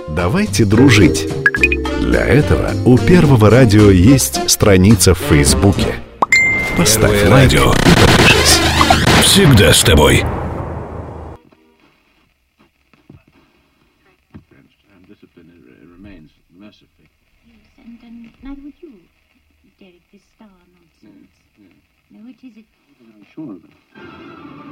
Давайте дружить. Для этого у Первого радио есть страница в Фейсбуке. Поставь лайк и подпишись. Всегда с тобой. And neither would you, Derek, this star nonsense. No, it is it. I'm sure of it.